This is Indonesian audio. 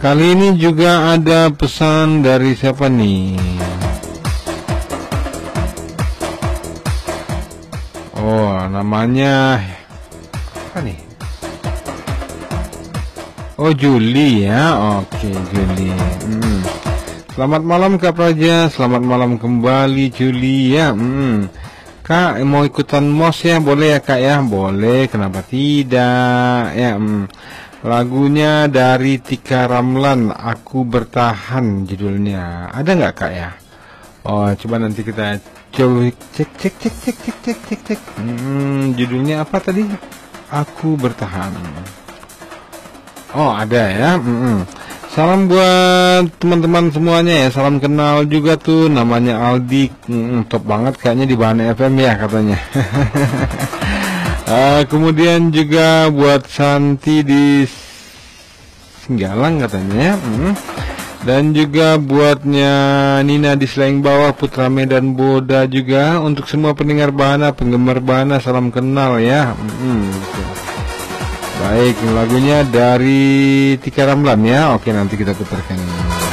Kali ini juga ada pesan dari siapa nih? Oh, namanya apa nih? Oh, Juli ya. Oke, Juli. Selamat malam Kak Praja. Selamat malam kembali Juli ya. Kak mau ikutan mos ya? Boleh ya Kak ya? Boleh. Kenapa tidak? Ya. Lagunya dari Tika Ramlan, Aku Bertahan judulnya. Ada nggak Kak ya? Oh, coba nanti kita coba cek. Judulnya apa tadi? Aku Bertahan. Oh, ada ya. Salam buat teman-teman semuanya ya. Salam kenal juga tuh, namanya Aldi. Top banget kayaknya di Bahan FM ya katanya. Kemudian juga buat Santi di Singgalang katanya. Dan juga buatnya Nina di Seleng Bawah, Putra Medan Boda juga. Untuk semua pendengar Bahana, penggemar Bahana, salam kenal ya. Baik, lagunya dari Tika Ramlan ya. Oke, nanti kita putarkan.